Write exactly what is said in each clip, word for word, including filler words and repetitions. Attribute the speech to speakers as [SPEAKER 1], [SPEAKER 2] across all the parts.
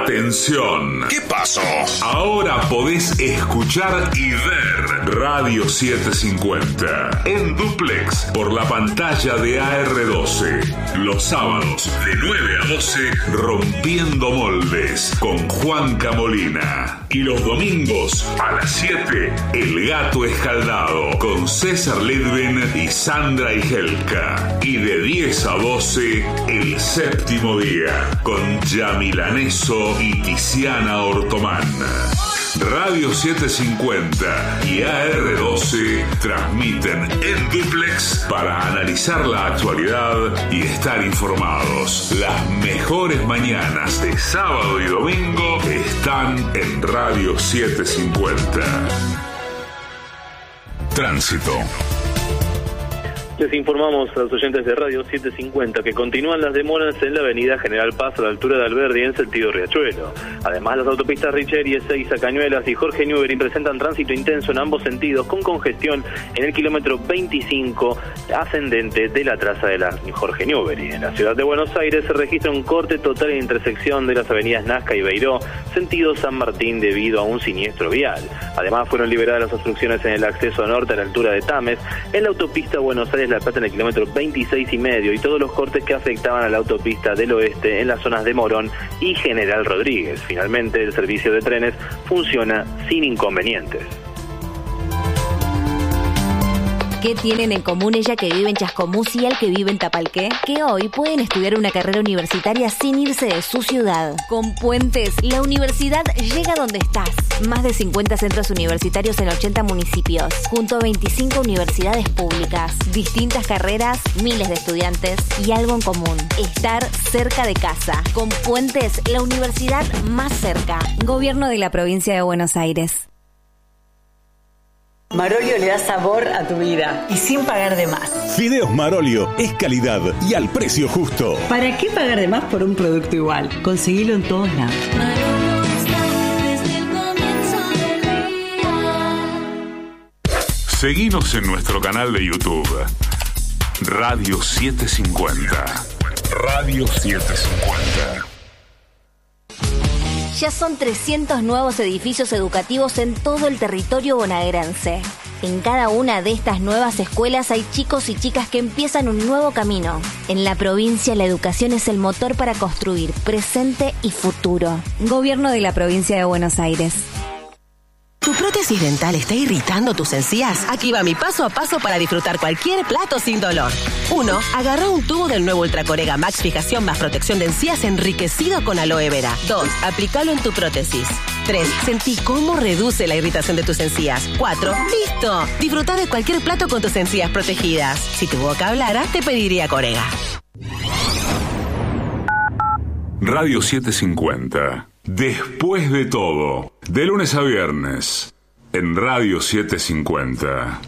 [SPEAKER 1] Atención.
[SPEAKER 2] ¿Qué pasó?
[SPEAKER 1] Ahora podés escuchar y ver Radio setecientos cincuenta en duplex por la pantalla de A R doce. Los sábados de nueve a doce, Rompiendo Moldes con Juanca Molina. Y los domingos a las siete, El Gato Escaldado con César Ledven y Sandra Igelka. Y de diez a doce, El Séptimo Día con Yamilaneso y Tiziana Ortomán. Radio setecientos cincuenta y A R doce transmiten en duplex para analizar la actualidad y estar informados. Las mejores mañanas de sábado y domingo están en Radio setecientos cincuenta. Tránsito.
[SPEAKER 3] Les informamos a los oyentes de Radio setecientos cincuenta que continúan las demoras en la avenida General Paz a la altura de Alberdi en sentido Riachuelo. Además, las autopistas Richeri, Ezeiza, Cañuelas y Jorge Newbery presentan tránsito intenso en ambos sentidos, con congestión en el kilómetro veinticinco ascendente de la traza de la Jorge Newbery. En la ciudad de Buenos Aires se registra un corte total en intersección de las avenidas Nazca y Beiró, sentido San Martín, debido a un siniestro vial. Además, fueron liberadas las obstrucciones en el acceso norte a la altura de Tames, en la autopista Buenos Aires La Plata en el kilómetro veintiséis y medio, y todos los cortes que afectaban a la autopista del oeste en las zonas de Morón y General Rodríguez. Finalmente, el servicio de trenes funciona sin inconvenientes.
[SPEAKER 4] ¿Qué tienen en común ella que vive en Chascomús y él que vive en Tapalqué? Que hoy pueden estudiar una carrera universitaria sin irse de su ciudad. Con Puentes, la universidad llega donde estás. Más de cincuenta centros universitarios en ochenta municipios, junto a veinticinco universidades públicas. Distintas carreras, miles de estudiantes y algo en común: estar cerca de casa. Con Puentes, la universidad más cerca. Gobierno de la Provincia de Buenos Aires.
[SPEAKER 5] Marolio le da sabor a tu vida y sin pagar de más.
[SPEAKER 6] Fideos Marolio es calidad y al precio justo.
[SPEAKER 5] ¿Para qué pagar de más por un producto igual? Conseguilo en todos lados.
[SPEAKER 1] Seguinos en nuestro canal de YouTube, Radio setecientos cincuenta. Radio setecientos cincuenta.
[SPEAKER 4] Ya son trescientos nuevos edificios educativos en todo el territorio bonaerense. En cada una de estas nuevas escuelas hay chicos y chicas que empiezan un nuevo camino. En la provincia, la educación es el motor para construir presente y futuro. Gobierno de la Provincia de Buenos Aires.
[SPEAKER 7] ¿Tu prótesis dental está irritando tus encías? Aquí va mi paso a paso para disfrutar cualquier plato sin dolor. uno. Agarra un tubo del nuevo Ultracorega Max Fijación más protección de encías enriquecido con aloe vera. dos. Aplícalo en tu prótesis. tres. Sentí cómo reduce la irritación de tus encías. cuatro. ¡Listo! Disfruta de cualquier plato con tus encías protegidas. Si tu boca hablara, te pediría Corega.
[SPEAKER 1] Radio setecientos cincuenta. Después de todo, de lunes a viernes, en Radio setecientos cincuenta.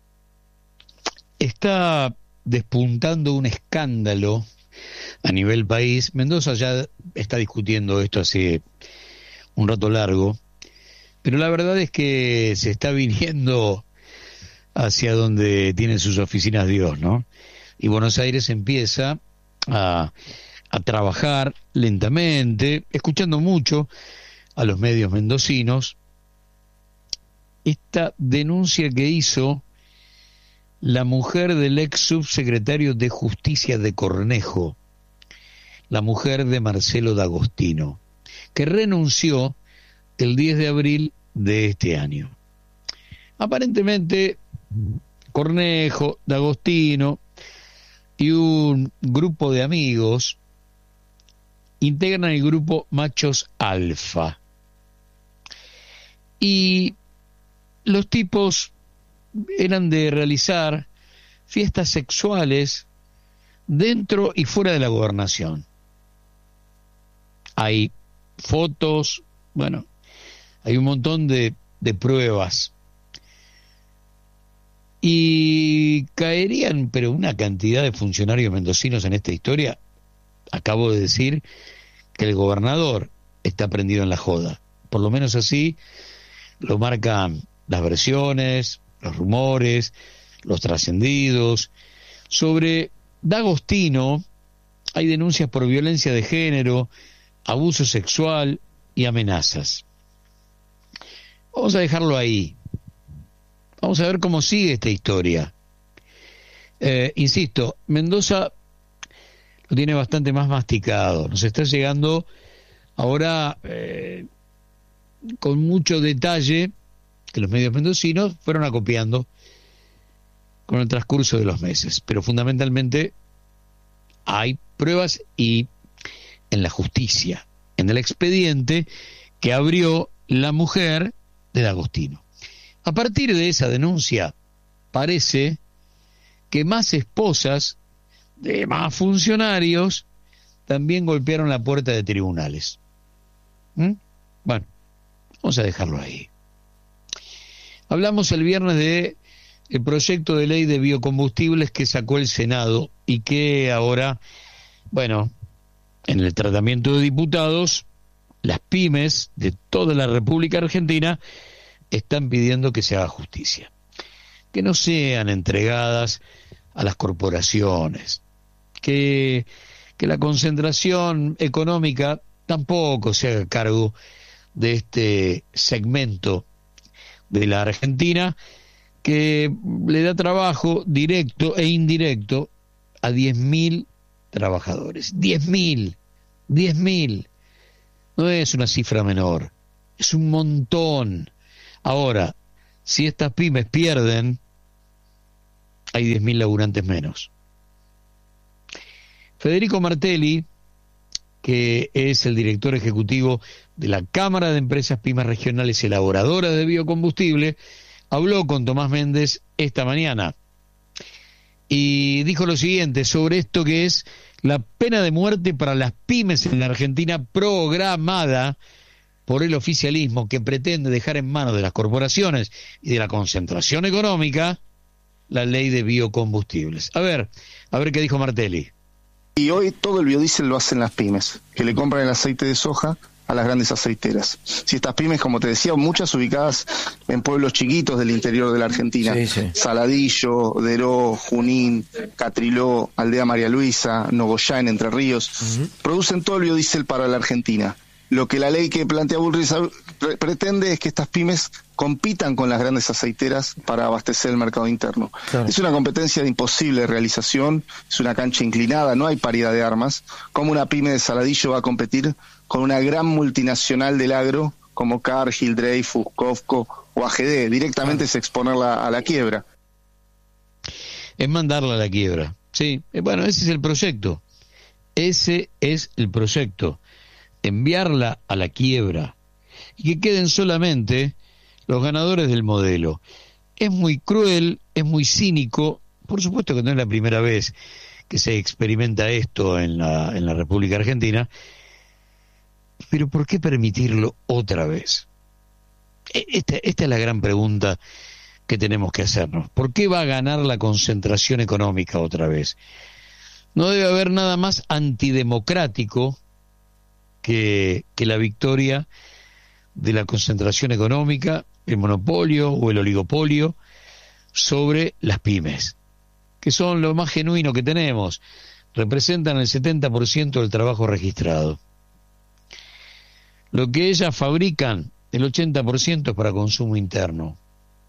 [SPEAKER 8] Está despuntando un escándalo a nivel país. Mendoza ya está discutiendo esto hace un rato largo, pero la verdad es que se está viniendo hacia donde tienen sus oficinas Dios, ¿no? Y Buenos Aires empieza a... a trabajar lentamente, escuchando mucho a los medios mendocinos, esta denuncia que hizo la mujer del ex subsecretario de Justicia de Cornejo, la mujer de Marcelo D'Agostino, que renunció el diez de abril de este año. Aparentemente, Cornejo, D'Agostino y un grupo de amigos integran el grupo Machos Alfa. Y los tipos eran de realizar fiestas sexuales dentro y fuera de la gobernación. Hay fotos, bueno, hay un montón de, de pruebas. Y caerían, pero una cantidad de funcionarios mendocinos en esta historia. Acabo de decir que el gobernador está prendido en la joda. Por lo menos así lo marcan las versiones, los rumores, los trascendidos. Sobre D'Agostino hay denuncias por violencia de género, abuso sexual y amenazas. Vamos a dejarlo ahí. Vamos a ver cómo sigue esta historia. Eh, insisto, Mendoza lo tiene bastante más masticado. Nos está llegando ahora eh, con mucho detalle que los medios mendocinos fueron acopiando con el transcurso de los meses. Pero fundamentalmente hay pruebas y en la justicia, en el expediente que abrió la mujer del Agostino. A partir de esa denuncia, parece que más esposas de más funcionarios también golpearon la puerta de tribunales. ¿Mm? Bueno, vamos a dejarlo ahí. Hablamos el viernes de el proyecto de ley de biocombustibles que sacó el Senado y que ahora, bueno, en el tratamiento de diputados, las pymes de toda la República Argentina están pidiendo que se haga justicia, que no sean entregadas a las corporaciones, que, que la concentración económica tampoco se haga cargo de este segmento de la Argentina que le da trabajo directo e indirecto a diez mil trabajadores. diez mil, diez mil. No es una cifra menor, es un montón. Ahora, si estas pymes pierden, hay diez mil laburantes menos. Federico Martelli, que es el director ejecutivo de la Cámara de Empresas Pymes Regionales Elaboradoras de Biocombustible, habló con Tomás Méndez esta mañana y dijo lo siguiente sobre esto que es la pena de muerte para las pymes en la Argentina programada por el oficialismo que pretende dejar en manos de las corporaciones y de la concentración económica la ley de biocombustibles. A ver, a ver qué dijo Martelli.
[SPEAKER 2] Y hoy todo el biodiesel lo hacen las pymes, que le compran el aceite de soja a las grandes aceiteras. Si estas pymes, como te decía, muchas ubicadas en pueblos chiquitos del interior de la Argentina, sí, sí. Saladillo, Deró, Junín, Catriló, Aldea María Luisa, Nogoyá en Entre Ríos, uh-huh. producen todo el biodiesel para la Argentina. Lo que la ley que plantea Bullrich pretende es que estas pymes compitan con las grandes aceiteras para abastecer el mercado interno. Claro. Es una competencia de imposible realización, es una cancha inclinada, no hay paridad de armas. ¿Cómo una pyme de Saladillo va a competir con una gran multinacional del agro como Cargill, Dreyfus, Cofco o A G D? Directamente claro. es exponerla a la quiebra.
[SPEAKER 8] Es mandarla a la quiebra, sí. Bueno, ese es el proyecto. Ese es el proyecto. Enviarla a la quiebra y que queden solamente los ganadores del modelo. Es muy cruel, es muy cínico, por supuesto que no es la primera vez que se experimenta esto en la, en la República Argentina, pero ¿por qué permitirlo otra vez? Esta, esta es la gran pregunta que tenemos que hacernos. ¿Por qué va a ganar la concentración económica otra vez? No debe haber nada más antidemocrático Que, que la victoria de la concentración económica, el monopolio o el oligopolio sobre las pymes, que son lo más genuino que tenemos, representan el setenta por ciento del trabajo registrado. Lo que ellas fabrican, el ochenta por ciento es para consumo interno.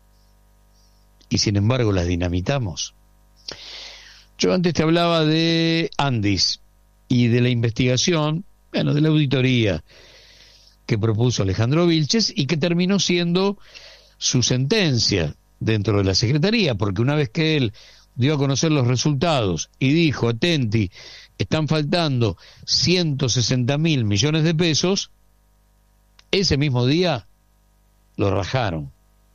[SPEAKER 8] Y sin embargo las dinamitamos. Yo antes te hablaba de Andis y de la investigación, bueno, de la auditoría que propuso Alejandro Vilches y que terminó siendo su sentencia dentro de la Secretaría, porque una vez que él dio a conocer los resultados y dijo, atenti, están faltando ciento sesenta mil millones de pesos, ese mismo día lo rajaron.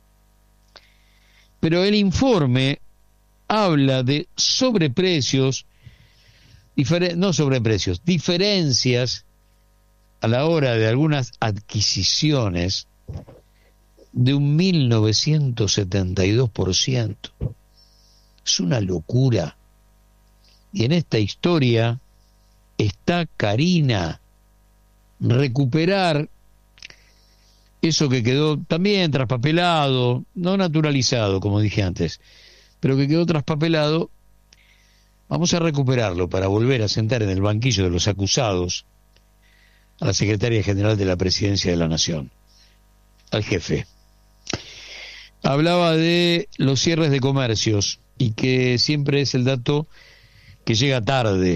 [SPEAKER 8] Pero el informe habla de sobreprecios, Diferen- no sobreprecios, diferencias a la hora de algunas adquisiciones de un mil novecientos setenta y dos por ciento. Es una locura. Y en esta historia está Karina. Recuperar eso que quedó también traspapelado, no naturalizado, como dije antes, pero que quedó traspapelado. Vamos a recuperarlo para volver a sentar en el banquillo de los acusados a la secretaria general de la Presidencia de la Nación, al jefe. Hablaba de los cierres de comercios y que siempre es el dato que llega tarde.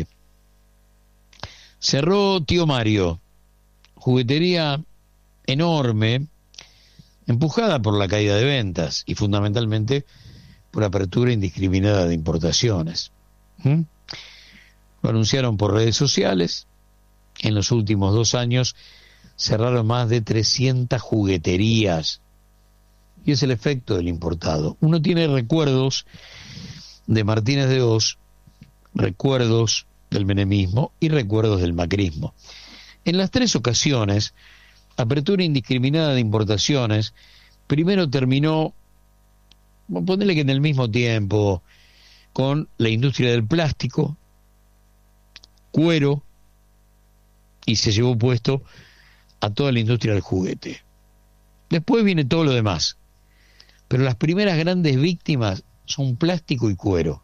[SPEAKER 8] Cerró Tío Mario, juguetería enorme, empujada por la caída de ventas y fundamentalmente por apertura indiscriminada de importaciones. ¿Mm? Lo anunciaron por redes sociales. En los últimos dos años cerraron más de trescientas jugueterías. Y es el efecto del importado. Uno tiene recuerdos de Martínez de Hoz, recuerdos del menemismo y recuerdos del macrismo. En las tres ocasiones, apertura indiscriminada de importaciones, primero terminó, ponele que en el mismo tiempo, con la industria del plástico, cuero, y se llevó puesto a toda la industria del juguete. Después viene todo lo demás, pero las primeras grandes víctimas son plástico y cuero.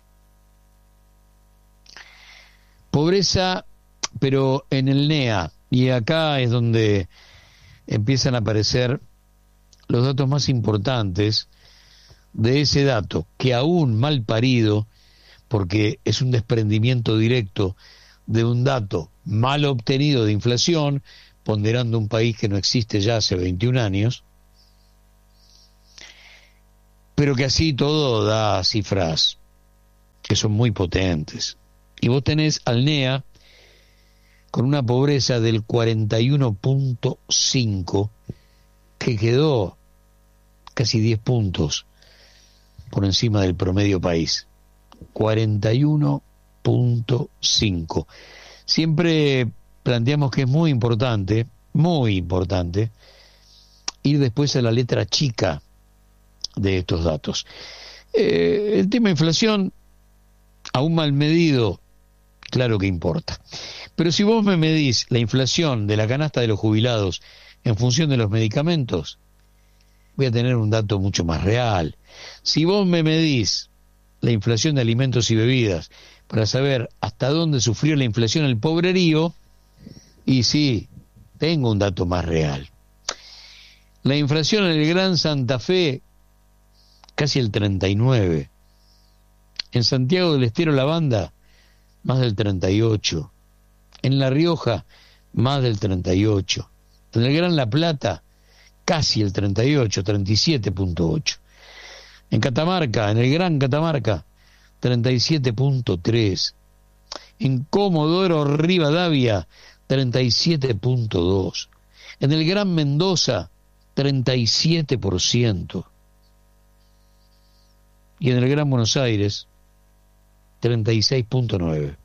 [SPEAKER 8] Pobreza, pero en el N E A, y acá es donde empiezan a aparecer los datos más importantes de ese dato, que aún mal parido, porque es un desprendimiento directo de un dato mal obtenido de inflación, ponderando un país que no existe ya hace veintiún años, pero que así todo da cifras que son muy potentes. Y vos tenés al N E A con una pobreza del cuarenta y uno punto cinco, que quedó casi diez puntos por encima del promedio país. cuarenta y uno punto cinco. Siempre planteamos que es muy importante, muy importante, ir después a la letra chica de estos datos. Eh, el tema inflación, aún mal medido, claro que importa. Pero si vos me medís la inflación de la canasta de los jubilados en función de los medicamentos, voy a tener un dato mucho más real. Si vos me medís la inflación de alimentos y bebidas para saber hasta dónde sufrió la inflación el pobrerío, y sí, tengo un dato más real. La inflación en el Gran Santa Fe, casi el treinta y nueve. En Santiago del Estero La Banda, más del treinta y ocho. En La Rioja, más del treinta y ocho. En el Gran La Plata, casi el treinta y ocho, treinta y siete punto ocho. En Catamarca, en el Gran Catamarca, treinta y siete punto tres. En Comodoro Rivadavia, treinta y siete punto dos. En el Gran Mendoza, treinta y siete por ciento. Y en el Gran Buenos Aires, treinta y seis punto nueve.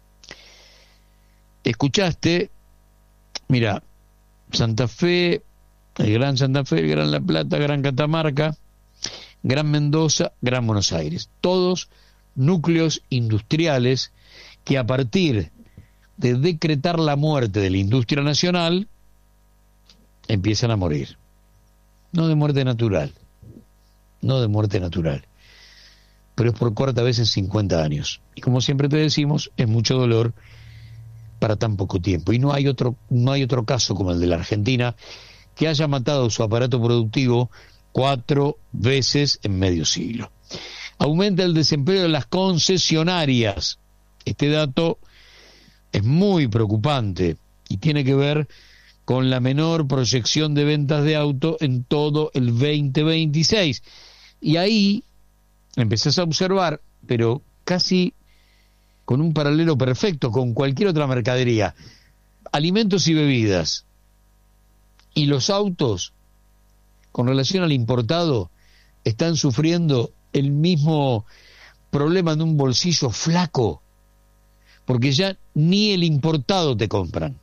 [SPEAKER 8] Escuchaste, mira, Santa Fe, el Gran Santa Fe, el Gran La Plata, Gran Catamarca, Gran Mendoza, Gran Buenos Aires. Todos núcleos industriales que a partir de decretar la muerte de la industria nacional empiezan a morir. No de muerte natural, no de muerte natural, pero es por cuarta vez en cincuenta años. Y como siempre te decimos, es mucho dolor para tan poco tiempo. Y no hay otro, no hay otro caso como el de la Argentina, que haya matado su aparato productivo cuatro veces en medio siglo. Aumenta el desempleo de las concesionarias. Este dato es muy preocupante y tiene que ver con la menor proyección de ventas de auto en todo el veinte veintiséis. Y ahí empezás a observar, pero casi con un paralelo perfecto con cualquier otra mercadería, alimentos y bebidas, y los autos, con relación al importado, están sufriendo el mismo problema de un bolsillo flaco, porque ya ni el importado te compran.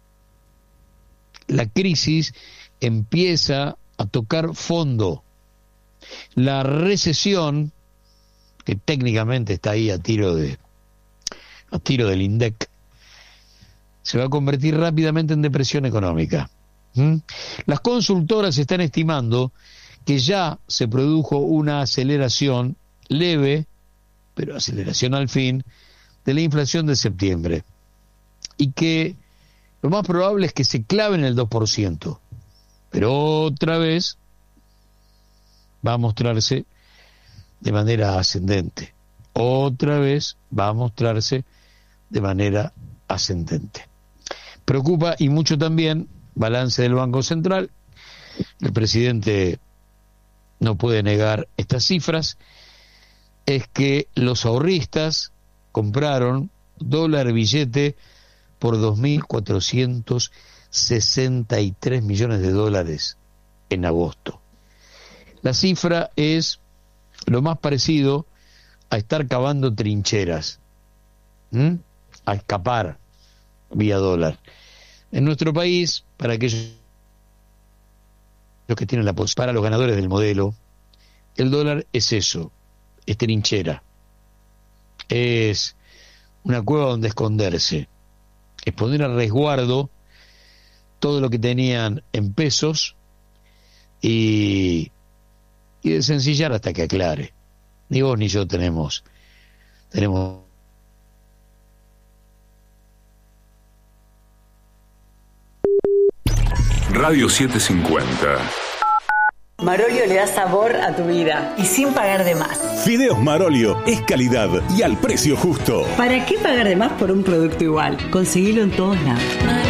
[SPEAKER 8] La crisis empieza a tocar fondo. La recesión, que técnicamente está ahí a tiro de a tiro del INDEC, se va a convertir rápidamente en depresión económica. ¿Mm? Las consultoras están estimando que ya se produjo una aceleración leve, pero aceleración al fin, de la inflación de septiembre, y que lo más probable es que se clave en el dos por ciento. Pero otra vez va a mostrarse de manera ascendente. Otra vez va a mostrarse de manera ascendente. Preocupa y mucho también balance del Banco Central. El presidente no puede negar estas cifras. Es que los ahorristas compraron dólar billete por dos mil cuatrocientos sesenta y tres millones de dólares en agosto. La cifra es lo más parecido a estar cavando trincheras, ¿Mm? a escapar vía dólar. En nuestro país, para aquellos que tienen la posibilidad, para los ganadores del modelo, el dólar es eso, es trinchera, es una cueva donde esconderse, es poner a resguardo todo lo que tenían en pesos y, y desencillar hasta que aclare. Ni vos ni yo tenemos tenemos
[SPEAKER 1] Radio setecientos cincuenta.
[SPEAKER 5] Marolio le da sabor a tu vida y sin pagar de más.
[SPEAKER 6] Fideos Marolio es calidad y al precio justo.
[SPEAKER 5] ¿Para qué pagar de más por un producto igual? Conseguilo en todos lados.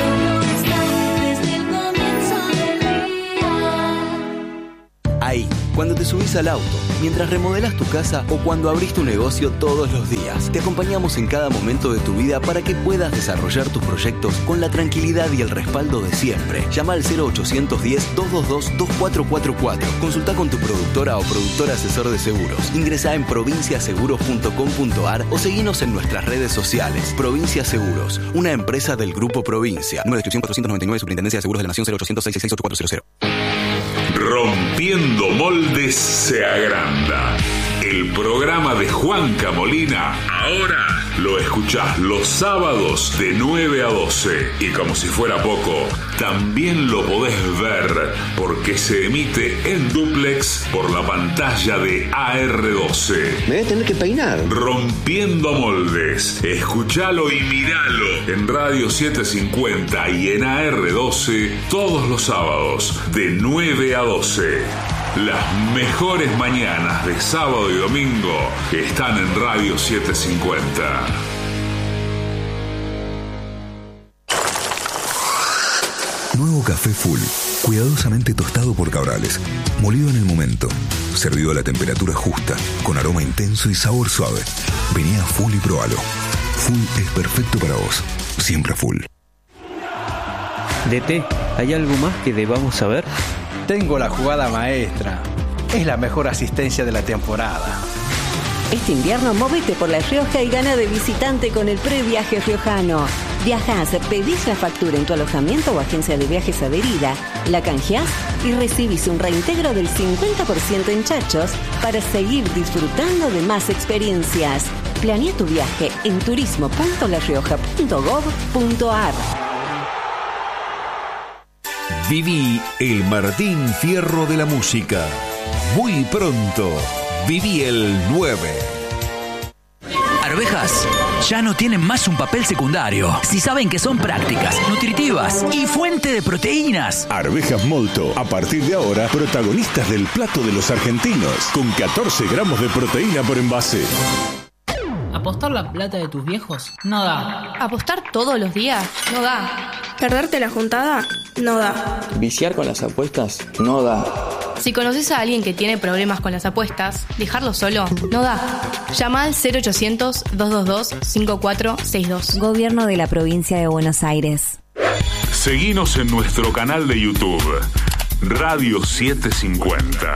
[SPEAKER 9] Ahí, cuando te subís al auto, mientras remodelás tu casa o cuando abrís tu negocio todos los días, te acompañamos en cada momento de tu vida para que puedas desarrollar tus proyectos con la tranquilidad y el respaldo de siempre. Llama al cero ochocientos diez, doscientos veintidós, veinticuatro cuarenta y cuatro. Consulta con tu productora o productor asesor de seguros. Ingresá en provincia seguros punto com punto ar o seguinos en nuestras redes sociales. Provincia Seguros, una empresa del Grupo Provincia. Número de inscripción cuatrocientos noventa y nueve, Superintendencia de Seguros de la Nación, cero ochocientos, seiscientos sesenta y ocho, cuatrocientos.
[SPEAKER 1] Rompiendo Moldes se agranda. El programa de Juanca Molina ahora lo escuchás los sábados de nueve a doce. Y como si fuera poco, también lo podés ver porque se emite en dúplex por la pantalla de A R doce.
[SPEAKER 10] Me voy a tener que peinar.
[SPEAKER 1] Rompiendo Moldes. Escuchalo y miralo en Radio setecientos cincuenta y en A R doce todos los sábados de nueve a doce. Las mejores mañanas de sábado y domingo están en Radio setecientos cincuenta.
[SPEAKER 11] Nuevo café Full, cuidadosamente tostado por Cabrales, molido en el momento, servido a la temperatura justa, con aroma intenso y sabor suave. Vení a Full y probalo. Full es perfecto para vos, siempre Full.
[SPEAKER 12] D T, ¿hay algo más que debamos saber?
[SPEAKER 13] Tengo la jugada maestra. Es la mejor asistencia de la temporada.
[SPEAKER 14] Este invierno móvete por La Rioja y gana de visitante con el previaje riojano. Viajás, pedís la factura en tu alojamiento o agencia de viajes adherida, la canjeás y recibís un reintegro del cincuenta por ciento en chachos para seguir disfrutando de más experiencias. Planea tu viaje en turismo punto la rioja punto gob punto ar.
[SPEAKER 15] Viví el Martín Fierro de la música. Muy pronto, viví el nueve.
[SPEAKER 16] Arvejas ya no tienen más un papel secundario. Si saben que son prácticas, nutritivas y fuente de proteínas.
[SPEAKER 6] Arvejas Molto, a partir de ahora, protagonistas del plato de los argentinos, con catorce gramos de proteína por envase.
[SPEAKER 17] ¿Apostar la plata de tus viejos? No da.
[SPEAKER 18] ¿Apostar todos los días? No da.
[SPEAKER 19] ¿Perderte la juntada? No da.
[SPEAKER 20] ¿Viciar con las apuestas? No da.
[SPEAKER 18] Si conoces a alguien que tiene problemas con las apuestas, dejarlo solo no da. Llama al cero ochocientos, doscientos veintidós, cincuenta y cuatro sesenta y dos.
[SPEAKER 4] Gobierno de la Provincia de Buenos Aires.
[SPEAKER 1] Seguinos en nuestro canal de YouTube, Radio setecientos cincuenta.